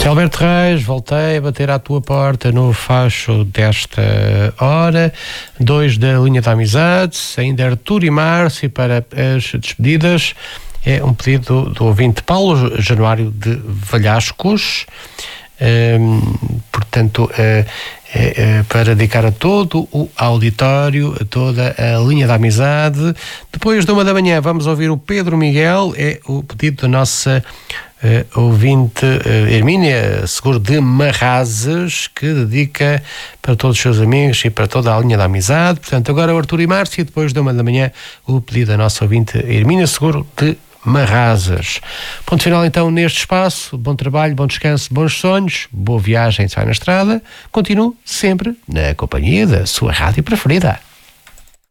Alberto Reis, voltei a bater à tua porta no facho desta hora. 2 da linha da amizade, ainda Artur e Márcio para as despedidas. É um pedido do ouvinte Paulo Januário de Valhascos. Portanto, para dedicar a todo o auditório, a toda a linha da amizade. Depois de 1 da manhã vamos ouvir o Pedro Miguel, é o pedido da nossa ouvinte Hermínia Seguro de Marrazes, que dedica para todos os seus amigos e para toda a linha da amizade. Portanto, agora o Artur e Márcio, e depois de 1 da manhã o pedido da nossa ouvinte Hermínia Seguro de Marrazes. Ponto final então neste espaço. Bom trabalho, bom descanso, bons sonhos, boa viagem, sai na estrada. Continuo sempre na companhia da sua rádio preferida.